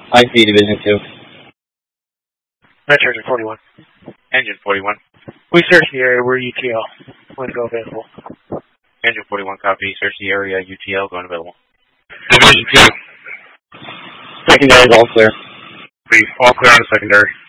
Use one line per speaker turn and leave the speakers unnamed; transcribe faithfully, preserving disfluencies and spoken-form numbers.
I see Division two.
Metro Engine forty-one.
Engine forty-one.
We search the area. We're U T L. When go available.
Engine forty-one, copy. Search the area. U T L, going available.
Division two.
Secondary is all clear.
Brief, all clear on the secondary.